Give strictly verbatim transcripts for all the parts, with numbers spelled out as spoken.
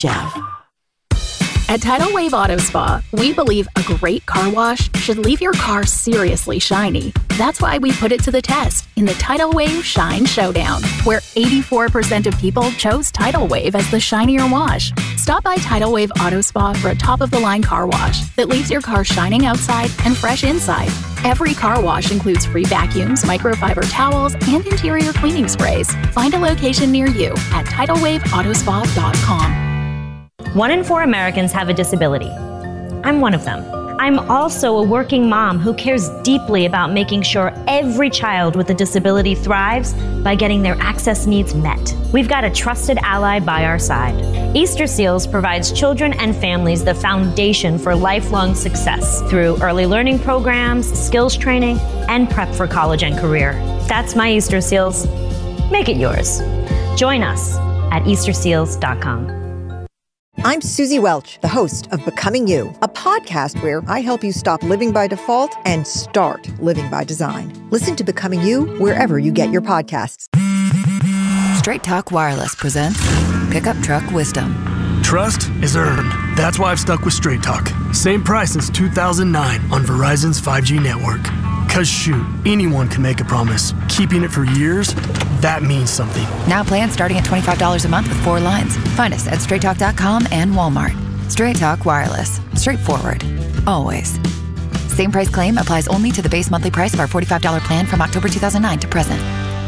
Jeff. At Tidal Wave Auto Spa, we believe a great car wash should leave your car seriously shiny. That's why we put it to the test in the Tidal Wave Shine Showdown, where eighty-four percent of people chose Tidal Wave as the shinier wash. Stop by Tidal Wave Auto Spa for a top-of-the-line car wash that leaves your car shining outside and fresh inside. Every car wash includes free vacuums, microfiber towels, and interior cleaning sprays. Find a location near you at tidal wave auto spa dot com. One in four Americans have a disability. I'm one of them. I'm also a working mom who cares deeply about making sure every child with a disability thrives by getting their access needs met. We've got a trusted ally by our side. Easter Seals provides children and families the foundation for lifelong success through early learning programs, skills training, and prep for college and career. That's my Easter Seals. Make it yours. Join us at easter seals dot com. I'm Susie Welch, the host of Becoming You, a podcast where I help you stop living by default and start living by design. Listen to Becoming You wherever you get your podcasts. Straight Talk Wireless presents Pickup Truck Wisdom. Trust is earned. That's why I've stuck with Straight Talk. Same price since two thousand nine on Verizon's five G network. Cause shoot, anyone can make a promise. Keeping it for years, that means something. Now plans starting at twenty-five dollars a month with four lines. Find us at straight talk dot com and Walmart. Straight Talk Wireless. Straightforward. Always. Same price claim applies only to the base monthly price of our forty-five dollars plan from October two thousand nine to present.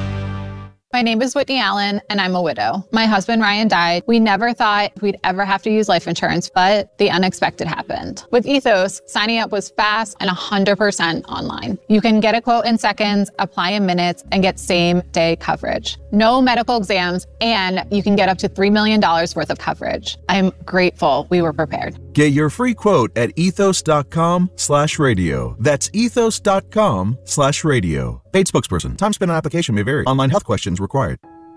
My name is Whitney Allen, and I'm a widow. My husband, Ryan, died. We never thought we'd ever have to use life insurance, but the unexpected happened. With Ethos, signing up was fast and one hundred percent online. You can get a quote in seconds, apply in minutes, and get same-day coverage. No medical exams, and you can get up to three million dollars worth of coverage. I'm grateful we were prepared. Get your free quote at ethos dot com slash radio. That's ethos dot com slash radio. Paid spokesperson. Time spent on application may vary. Online health questions required.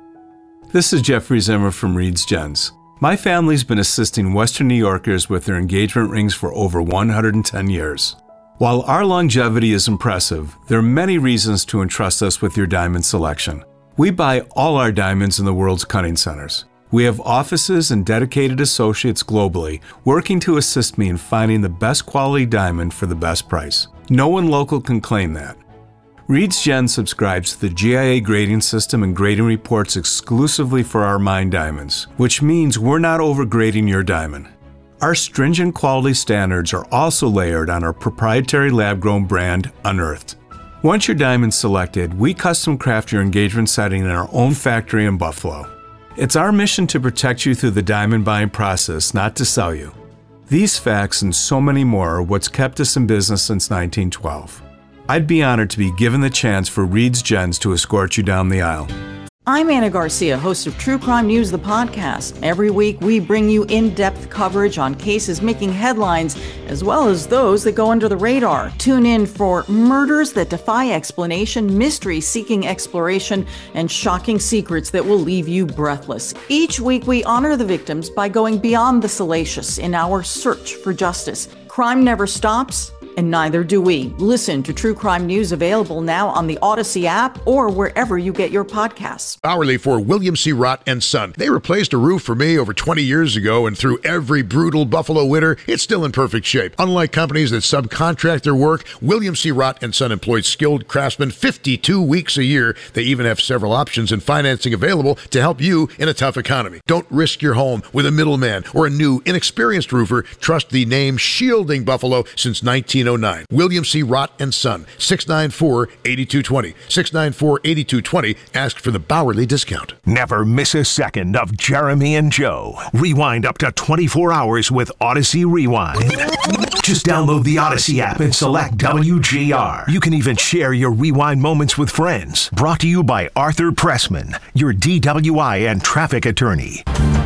This is Jeffrey Zimmer from Reed's Gents. My family's been assisting Western New Yorkers with their engagement rings for over one hundred ten years. While our longevity is impressive, there are many reasons to entrust us with your diamond selection. We buy all our diamonds in the world's cutting centers. We have offices and dedicated associates globally working to assist me in finding the best quality diamond for the best price. No one local can claim that. Reed's Gen subscribes to the G I A grading system and grading reports exclusively for our mined diamonds, which means we're not overgrading your diamond. Our stringent quality standards are also layered on our proprietary lab-grown brand, Unearthed. Once your diamond's selected, we custom craft your engagement setting in our own factory in Buffalo. It's our mission to protect you through the diamond buying process, not to sell you. These facts and so many more are what's kept us in business since nineteen twelve. I'd be honored to be given the chance for Reed's Gens to escort you down the aisle. I'm Anna Garcia, host of True Crime News, the podcast. Every week, we bring you in-depth coverage on cases making headlines, as well as those that go under the radar. Tune in for murders that defy explanation, mysteries seeking exploration, and shocking secrets that will leave you breathless. Each week, we honor the victims by going beyond the salacious in our search for justice. Crime never stops, and neither do we. Listen to True Crime News, available now on the Odyssey app or wherever you get your podcasts. Hourly for William C. Rott and Son. They replaced a roof for me over twenty years ago, and through every brutal Buffalo winter, it's still in perfect shape. Unlike companies that subcontract their work, William C. Rott and Son employs skilled craftsmen fifty-two weeks a year. They even have several options and financing available to help you in a tough economy. Don't risk your home with a middleman or a new, inexperienced roofer. Trust the name shielding Buffalo since nineteen oh nine. William C. Rott and Son, six nine four, eight two two zero. six nine four, eight two two zero. Ask for the Bowerly discount. Never miss a second of Jeremy and Joe. Rewind up to twenty-four hours with Odyssey Rewind. Just download the Odyssey app and select W G R. You can even share your rewind moments with friends. Brought to you by Arthur Pressman, your D W I and traffic attorney.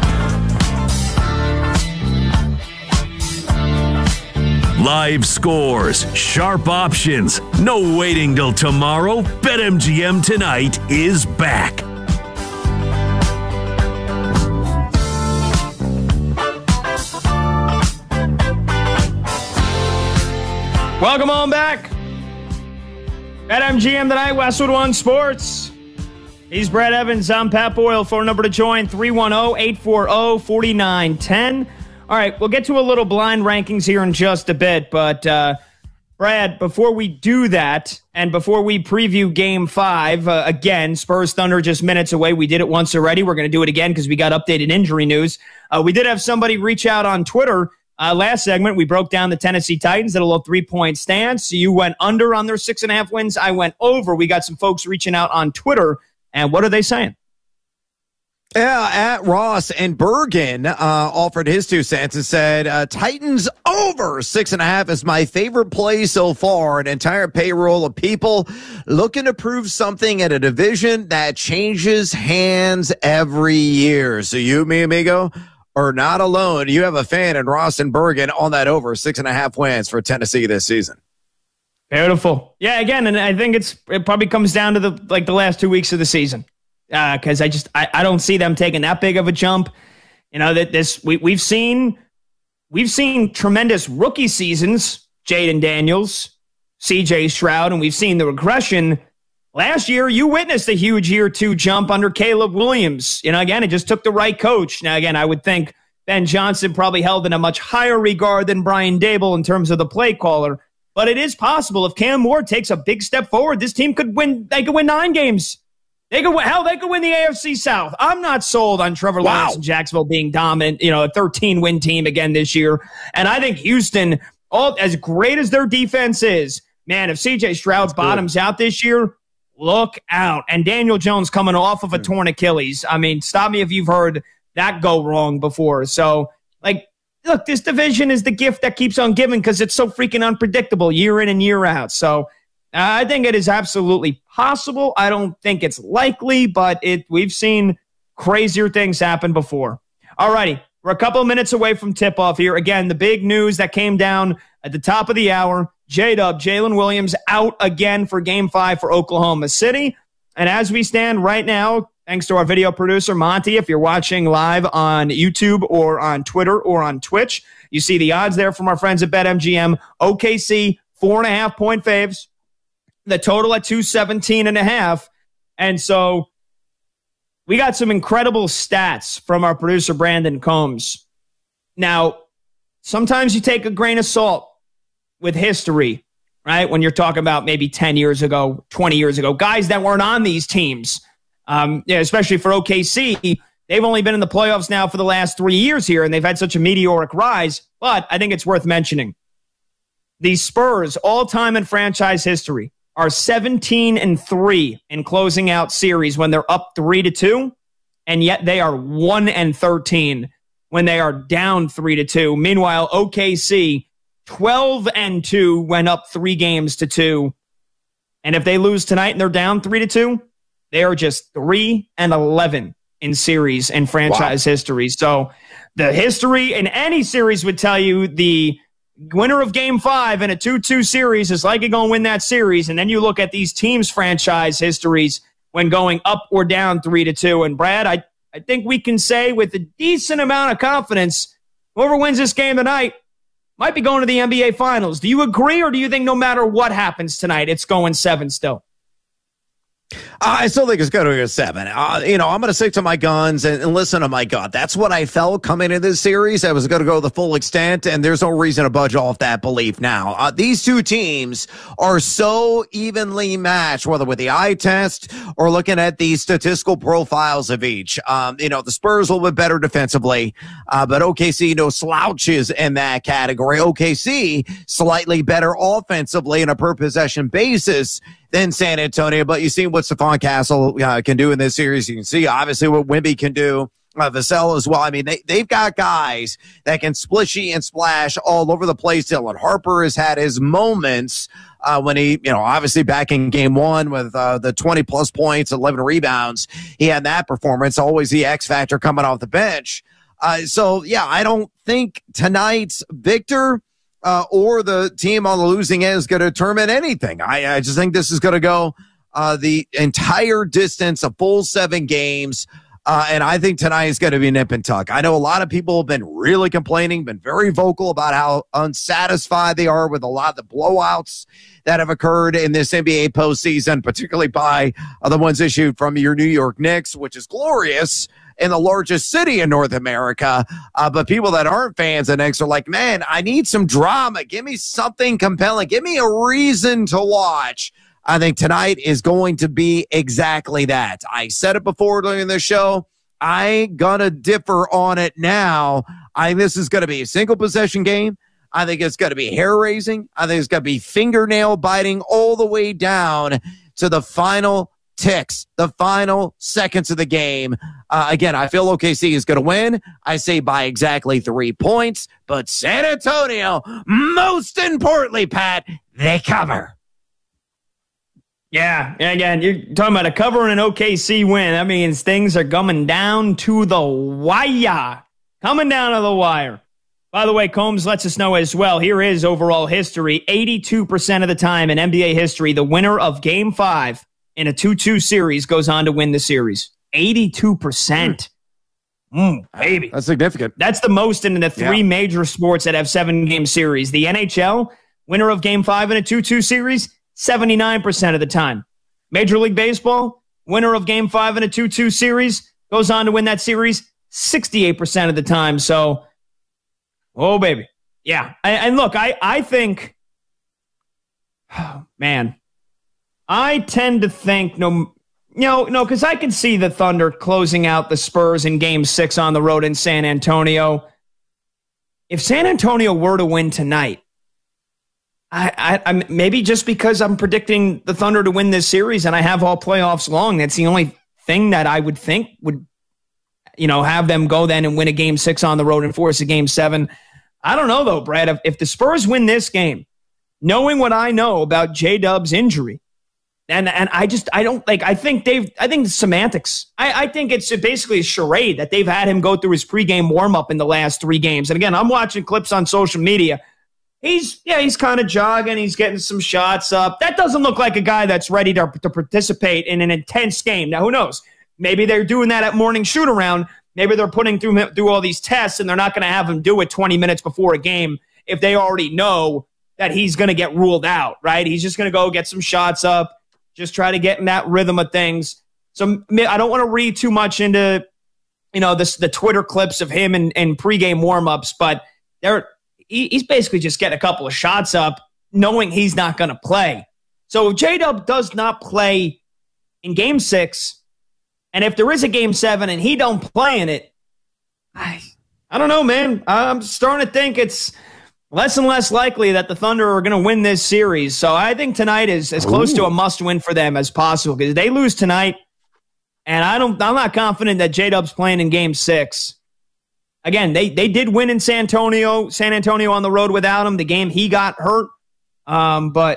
Live scores, sharp options, no waiting till tomorrow. BetMGM Tonight is back. Welcome on back. BetMGM Tonight, Westwood One Sports. He's Brad Evans. I'm Pat Boyle. Phone number to join, three one zero, eight four zero, four nine one zero. All right, we'll get to a little blind rankings here in just a bit, but uh, Brad, before we do that, and before we preview Game five, uh, again, Spurs Thunder just minutes away. We did it once already. We're going to do it again because we got updated injury news. Uh, we did have somebody reach out on Twitter. Uh, last segment, we broke down the Tennessee Titans at a low three-point stance. So you went under on their six and a half wins. I went over. We got some folks reaching out on Twitter. And what are they saying? Yeah, at Ross and Bergen uh, offered his two cents and said, uh, Titans over six and a half is my favorite play so far. An entire payroll of people looking to prove something at a division that changes hands every year. So you, mi amigo, are not alone. You have a fan in Ross and Bergen on that over six and a half wins for Tennessee this season. Beautiful. Yeah, again, and I think it's it probably comes down to the like the last two weeks of the season because uh, I just I, I don't see them taking that big of a jump. You know that this we we've seen we've seen tremendous rookie seasons, Jaden Daniels, C J Stroud, and we've seen the regression. Last year, you witnessed a huge year two jump under Caleb Williams. You know, again, it just took the right coach. Now, again, I would think Ben Johnson probably held in a much higher regard than Brian Dable in terms of the play caller. But it is possible if Cam Moore takes a big step forward, this team could win. They could win nine games. They could win, hell, they could win the A F C South. I'm not sold on Trevor wow. Lawrence and Jacksonville being dominant, you know, a thirteen win team again this year. And I think Houston, all as great as their defense is, man, if C J Stroud That's bottoms good. out this year, look out. And Daniel Jones coming off of a torn Achilles. I mean, stop me if you've heard that go wrong before. So, like, look, this division is the gift that keeps on giving because it's so freaking unpredictable year in and year out. So uh, I think it is absolutely possible. I don't think it's likely, but it we've seen crazier things happen before. All righty, we're a couple of minutes away from tip-off here. Again, the big news that came down at the top of the hour, J-Dub, Jalen Williams out again for Game five for Oklahoma City. And as we stand right now, thanks to our video producer, Monty. If you're watching live on YouTube or on Twitter or on Twitch, you see the odds there from our friends at BetMGM. O K C, four and a half point faves. The total at two seventeen and a half. And so we got some incredible stats from our producer, Brandon Combs. Now, sometimes you take a grain of salt with history, right? When you're talking about maybe ten years ago, twenty years ago, guys that weren't on these teams. Um, yeah, especially for O K C, they've only been in the playoffs now for the last three years here, and they've had such a meteoric rise. But I think it's worth mentioning. The Spurs, all-time in franchise history, are seventeen and three in closing out series when they're up three to two, and yet they are one and thirteen when they are down three to two. Meanwhile, O K C, twelve and two, went up three games to two, and if they lose tonight and they're down three to two. They are just three and eleven in series in franchise wow. history. So the history in any series would tell you the winner of Game five in a two two series is likely going to win that series. And then you look at these teams' franchise histories when going up or down three to two. And Brad, I, I think we can say with a decent amount of confidence, whoever wins this game tonight might be going to the N B A Finals. Do you agree, or do you think no matter what happens tonight, it's going seven still? I still think it's going to go seven. Uh, you know, I'm going to stick to my guns and, and listen to my gut. That's what I felt coming into this series. I was going to go the full extent, and there's no reason to budge off that belief now. Uh, these two teams are so evenly matched, whether with the eye test or looking at the statistical profiles of each. Um, you know, the Spurs a little bit better defensively, uh, but O K C, no slouches in that category. O K C slightly better offensively on a per possession basis than San Antonio, but you see what Stephon Castle uh, can do in this series. You can see, obviously, what Wemby can do. Uh, Vassell as well. I mean, they, they've got guys that can splishy and splash all over the place. Dylan Harper has had his moments uh, when he, you know, obviously back in game one with uh, the twenty-plus points, eleven rebounds. He had that performance, always the X factor coming off the bench. Uh, so, yeah, I don't think tonight's victor Uh, or the team on the losing end is going to determine anything. I, I just think this is going to go uh, the entire distance, a full seven games. Uh, and I think tonight is going to be nip and tuck. I know a lot of people have been really complaining, been very vocal about how unsatisfied they are with a lot of the blowouts that have occurred in this N B A postseason, particularly by uh, the ones issued from your New York Knicks, which is glorious in the largest city in North America. Uh, but people that aren't fans of Knicks are like, man, I need some drama. Give me something compelling. Give me a reason to watch. I think tonight is going to be exactly that. I said it before during the show. I ain't gonna differ on it now. I think this is going to be a single possession game. I think it's going to be hair raising. I think it's going to be fingernail biting all the way down to the final ticks, the final seconds of the game. Uh, again, I feel O K C is going to win. I say by exactly three points, but San Antonio, most importantly, Pat, they cover. Yeah, and again, you're talking about a cover and an O K C win. That means things are coming down to the wire. Coming down to the wire. By the way, Combs lets us know as well, here is overall history. eighty-two percent of the time in N B A history, the winner of Game five in a two two series goes on to win the series. eighty-two percent. Mm, baby. That's significant. That's the most in the three yeah. major sports that have seven-game series. The N H L, winner of Game five in a two two series, seventy-nine percent of the time. Major League Baseball, winner of Game five in a two two series, goes on to win that series sixty-eight percent of the time. So, oh, baby. Yeah. And, and look, I, I think, oh, man, I tend to think, no, you know, no, because I can see the Thunder closing out the Spurs in Game six on the road in San Antonio. If San Antonio were to win tonight, I, I, I'm maybe just because I'm predicting the Thunder to win this series and I have all playoffs long, that's the only thing that I would think would, you know, have them go then and win a game six on the road and force a game seven. I don't know though, Brad, if, if the Spurs win this game, knowing what I know about J-Dub's injury, and, and I just, I don't like, I think they've, I think it's semantics. I, I think it's basically a charade that they've had him go through his pregame warm-up in the last three games. And again, I'm watching clips on social media. He's, yeah, he's kind of jogging. He's getting some shots up. That doesn't look like a guy that's ready to, to participate in an intense game. Now, who knows? Maybe they're doing that at morning shoot-around. Maybe they're putting through, through all these tests, and they're not going to have him do it twenty minutes before a game if they already know that he's going to get ruled out, right? He's just going to go get some shots up, just try to get in that rhythm of things. So I don't want to read too much into, you know, this, the Twitter clips of him in, in pregame warm-ups, but they're he's basically just getting a couple of shots up, knowing he's not going to play. So if J-Dub does not play in Game six, and if there is a Game seven and he don't play in it, I, I don't know, man. I'm starting to think it's less and less likely that the Thunder are going to win this series. So I think tonight is as close Ooh. to a must-win for them as possible, because if they lose tonight, and I don't, I'm not confident that J-Dub's playing in Game six. Again, they they did win in San Antonio, San Antonio on the road without him. The game he got hurt, um, but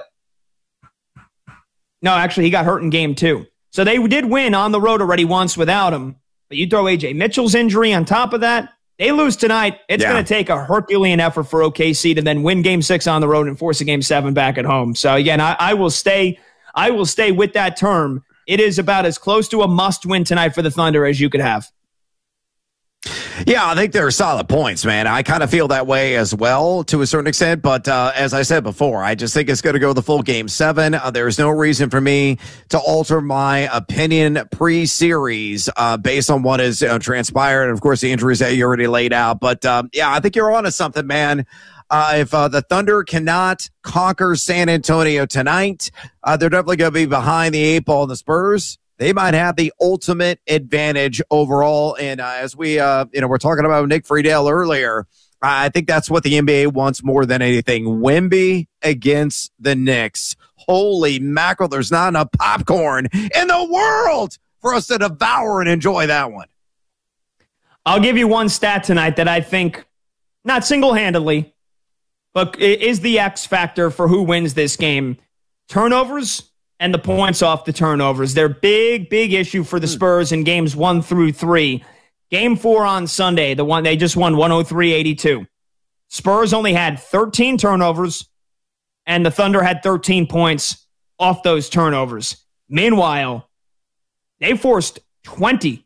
no, actually he got hurt in game two. So they did win on the road already once without him. But you throw A J Mitchell's injury on top of that, they lose tonight. It's yeah. going to take a Herculean effort for O K C to then win game six on the road and force a game seven back at home. So again, I, I will stay, I will stay with that term. It is about as close to a must-win tonight for the Thunder as you could have. Yeah, I think they're solid points, man. I kind of feel that way as well to a certain extent. But uh, as I said before, I just think it's going to go the full game seven. Uh, there's no reason for me to alter my opinion pre-series uh, based on what has uh, transpired. And, of course, the injuries that you already laid out. But, um, yeah, I think you're onto something, man. Uh, if uh, the Thunder cannot conquer San Antonio tonight, uh, they're definitely going to be behind the eight ball in the Spurs. They might have the ultimate advantage overall. And uh, as we, uh, you know, we're talking about Nick Friedel earlier, I think that's what the N B A wants more than anything. Wemby against the Knicks. Holy mackerel, there's not enough popcorn in the world for us to devour and enjoy that one. I'll give you one stat tonight that I think, not single-handedly, but is the X factor for who wins this game. Turnovers and the points off the turnovers. They're big, big issue for the Spurs in games one through three. Game four on Sunday, the one they just won one oh three eighty-two. Spurs only had thirteen turnovers, and the Thunder had thirteen points off those turnovers. Meanwhile, they forced twenty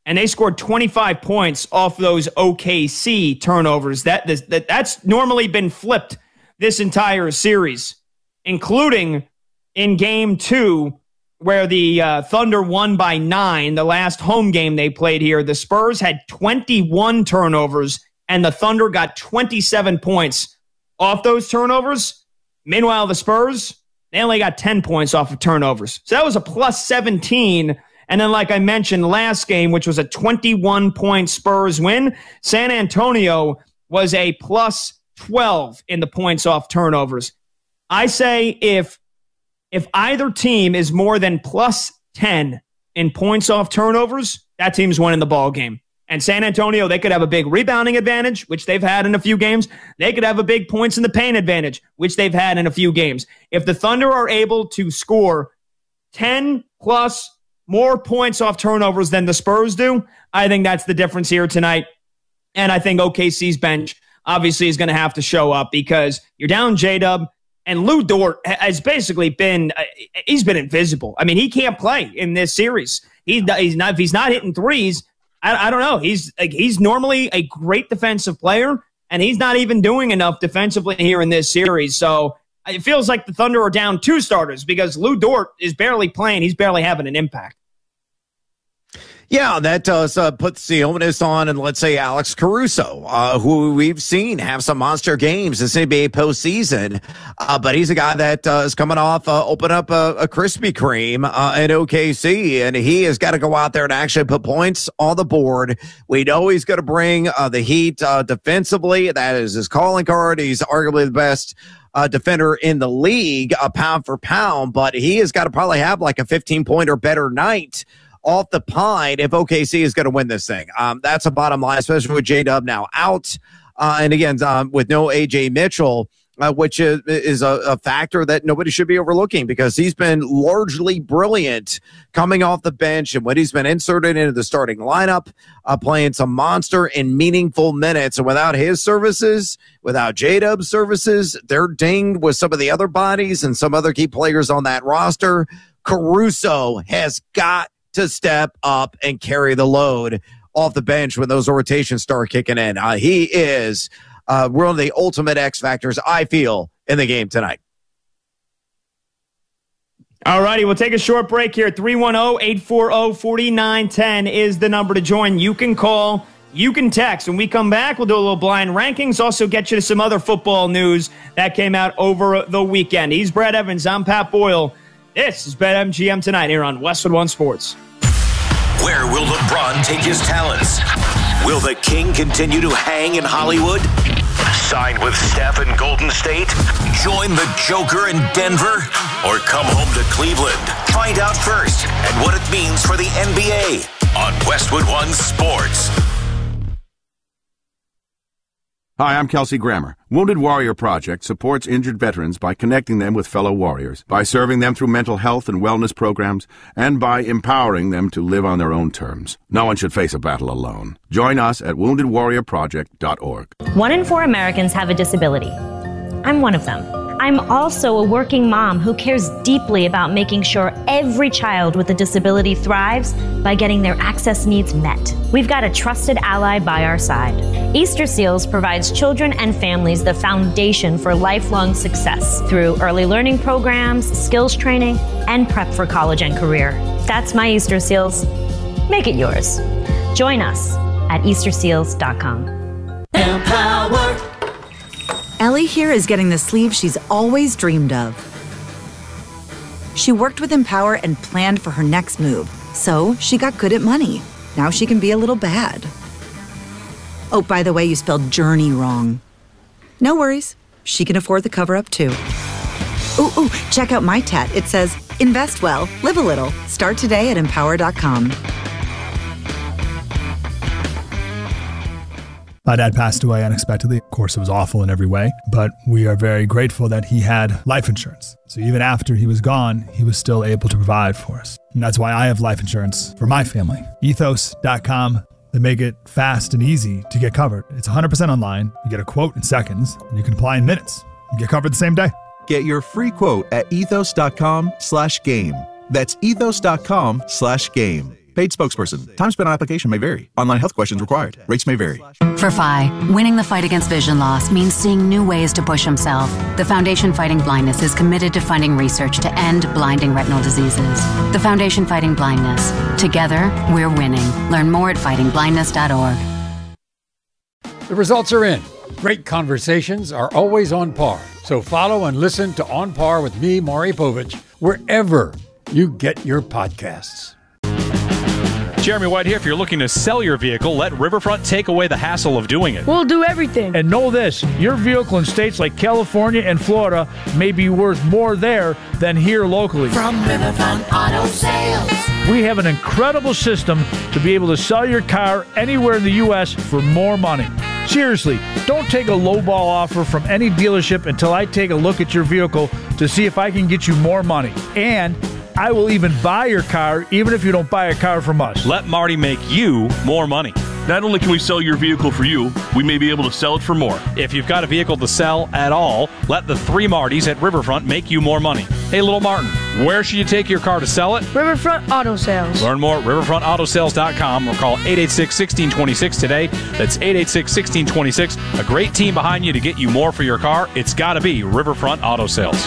and they scored twenty-five points off those O K C turnovers. That, that That's normally been flipped this entire series, including in game two, where the uh, Thunder won by nine, the last home game they played here. The Spurs had twenty-one turnovers, and the Thunder got twenty-seven points off those turnovers. Meanwhile, the Spurs, they only got ten points off of turnovers. So that was a plus seventeen. And then, like I mentioned, last game, which was a twenty-one point Spurs win, San Antonio was a plus twelve in the points off turnovers. I say if if either team is more than plus ten in points off turnovers, that team's winning the ball game. And San Antonio, they could have a big rebounding advantage, which they've had in a few games. They could have a big points in the paint advantage, which they've had in a few games. If the Thunder are able to score ten plus more points off turnovers than the Spurs do, I think that's the difference here tonight. And I think O K C's bench obviously is going to have to show up because you're down J-Dub, and Lou Dort has basically been, uh, he's been invisible. I mean, he can't play in this series. He, he's not, if he's not hitting threes, I, I don't know. He's like, he's normally a great defensive player, and he's not even doing enough defensively here in this series. So it feels like the Thunder are down two starters because Lou Dort is barely playing. He's barely having an impact. Yeah, that does uh, put the onus on, and let's say Alex Caruso, uh, who we've seen have some monster games this N B A postseason, uh, but he's a guy that uh, is coming off uh, open up a, a Krispy Kreme uh, in O K C, and he has got to go out there and actually put points on the board. We know he's going to bring uh, the heat uh, defensively. That is his calling card. He's arguably the best uh, defender in the league, uh, pound for pound, but he has got to probably have like a fifteen point or better night off the pine if O K C is going to win this thing. Um, that's a bottom line, especially with J-Dub now out. Uh, and again, um, with no A J Mitchell, uh, which is, is a, a factor that nobody should be overlooking because he's been largely brilliant coming off the bench. And when he's been inserted into the starting lineup, uh, playing some monster and meaningful minutes. And without his services, without J-Dub's services, they're dinged with some of the other bodies and some other key players on that roster. Caruso has got to step up and carry the load off the bench when those rotations start kicking in. Uh, he is uh, one of the ultimate X factors, I feel, in the game tonight. All righty, we'll take a short break here. three one zero, eight four zero, four nine one zero is the number to join. You can call, you can text. When we come back, we'll do a little blind rankings, also get you to some other football news that came out over the weekend. He's Brad Evans. I'm Pat Boyle. This is BetMGM Tonight here on Westwood One Sports. Where will LeBron take his talents? Will the King continue to hang in Hollywood? Sign with Steph in Golden State? Join the Joker in Denver? Or come home to Cleveland? Find out first and what it means for the N B A on Westwood One Sports. Hi, I'm Kelsey Grammer. Wounded Warrior Project supports injured veterans by connecting them with fellow warriors, by serving them through mental health and wellness programs, and by empowering them to live on their own terms. No one should face a battle alone. Join us at wounded warrior project dot org. One in four Americans have a disability. I'm one of them. I'm also a working mom who cares deeply about making sure every child with a disability thrives by getting their access needs met. We've got a trusted ally by our side. Easter Seals provides children and families the foundation for lifelong success through early learning programs, skills training, and prep for college and career. That's my Easter Seals. Make it yours. Join us at easter seals dot com. Empower. Ellie here is getting the sleeve she's always dreamed of. She worked with Empower and planned for her next move, so she got good at money. Now she can be a little bad. Oh, by the way, you spelled journey wrong. No worries, she can afford the cover-up too. Ooh, ooh, check out my tat. It says, invest well, live a little. Start today at empower dot com. My dad passed away unexpectedly. Of course, it was awful in every way, but we are very grateful that he had life insurance. So even after he was gone, he was still able to provide for us. And that's why I have life insurance for my family. ethos dot com. They make it fast and easy to get covered. It's one hundred percent online. You get a quote in seconds, and you can apply in minutes. You get covered the same day. Get your free quote at ethos dot com slash game. That's ethos dot com slash game. Paid spokesperson. Time spent on application may vary. Online health questions required. Rates may vary. For Phi, winning the fight against vision loss means seeing new ways to push himself. The Foundation Fighting Blindness is committed to funding research to end blinding retinal diseases. The Foundation Fighting Blindness. Together, we're winning. Learn more at fighting blindness dot org. The results are in. Great conversations are always on par. So follow and listen to On Par with me, Maury Povich, wherever you get your podcasts. Jeremy White here. If you're looking to sell your vehicle, let Riverfront take away the hassle of doing it. We'll do everything. And know this, your vehicle in states like California and Florida may be worth more there than here locally. From Riverfront Auto Sales. We have an incredible system to be able to sell your car anywhere in the U S for more money. Seriously, don't take a lowball offer from any dealership until I take a look at your vehicle to see if I can get you more money. And I will even buy your car, even if you don't buy a car from us. Let Marty make you more money. Not only can we sell your vehicle for you, we may be able to sell it for more. If you've got a vehicle to sell at all, let the three Martys at Riverfront make you more money. Hey, little Martin, where should you take your car to sell it? Riverfront Auto Sales. Learn more at riverfront auto sales dot com or call eight eight six, one six two six today. That's eight eight six, one six two six. A great team behind you to get you more for your car. It's got to be Riverfront Auto Sales.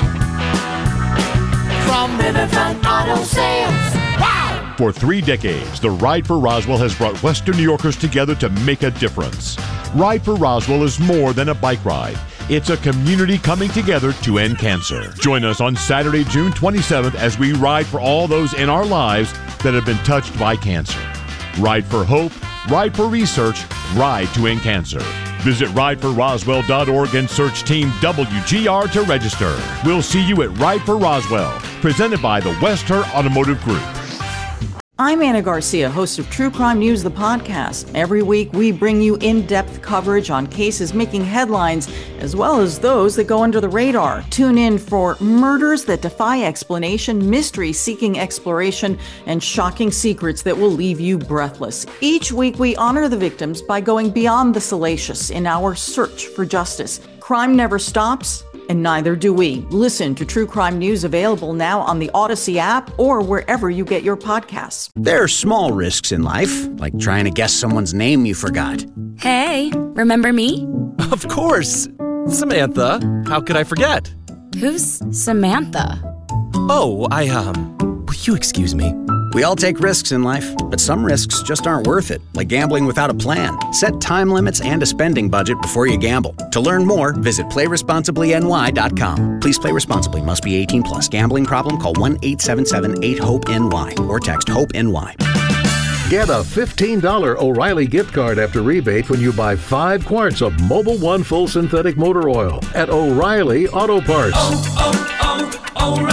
From Riverfront Auto Sales. Wow! For three decades, the Ride for Roswell has brought Western New Yorkers together to make a difference. Ride for Roswell is more than a bike ride. It's a community coming together to end cancer. Join us on Saturday, June twenty-seventh, as we ride for all those in our lives that have been touched by cancer. Ride for hope, ride for research, ride to end cancer. Visit ride for roswell dot org and search Team W G R to register. We'll see you at Ride for Roswell, presented by the Western Automotive Group. I'm Anna Garcia, host of True Crime News, the podcast. Every week, we bring you in-depth coverage on cases making headlines, as well as those that go under the radar. Tune in for murders that defy explanation, mystery seeking exploration, and shocking secrets that will leave you breathless. Each week, we honor the victims by going beyond the salacious in our search for justice. Crime never stops, and neither do we. Listen to True Crime News, available now on the Odyssey app or wherever you get your podcasts. There are small risks in life, like trying to guess someone's name you forgot. Hey, remember me? Of course. Samantha. How could I forget? Who's Samantha? Oh, I, um, will you excuse me? We all take risks in life, but some risks just aren't worth it, like gambling without a plan. Set time limits and a spending budget before you gamble. To learn more, visit play responsibly N Y dot com. Please play responsibly. Must be eighteen plus. Gambling problem? Call one eight seven seven eight hope N Y or text HOPE-N-Y. Get a fifteen dollars O'Reilly gift card after rebate when you buy five quarts of Mobil one Full Synthetic Motor Oil at O'Reilly Auto Parts. Oh,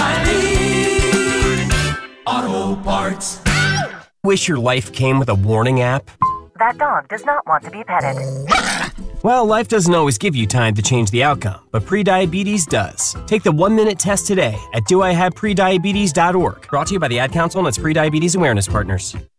oh, oh, O'Reilly Auto Parts. Wish your life came with a warning app? That dog does not want to be petted. Well, life doesn't always give you time to change the outcome, but prediabetes does. Take the one-minute test today at do I have prediabetes dot org. Brought to you by the Ad Council and its Prediabetes Awareness Partners.